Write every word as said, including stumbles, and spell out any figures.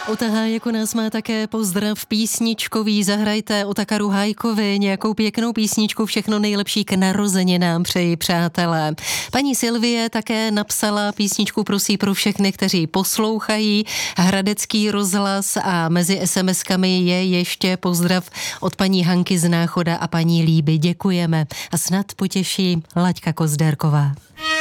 Otaha jako nás má také pozdrav písničkový. Zahrajte Otakaru Hajkovi nějakou pěknou písničku. Všechno nejlepší k narozeninám přeji, přátelé. Paní Silvie také napsala písničku, prosí, pro všechny, kteří poslouchají Hradecký rozhlas, a mezi es em eskami je ještě pozdrav od paní Hanky z Náchoda a paní Líby. Děkujeme a snad potěší Laďka Kozderková.